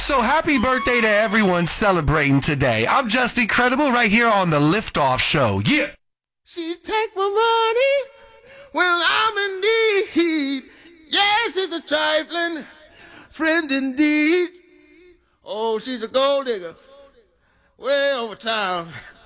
So happy birthday to everyone celebrating today. I'm Just Incredible right here on the Liftoff Show. Yeah. She take my money when I'm in need. Yes, she's a trifling friend indeed. Oh, she's a gold digger way over town.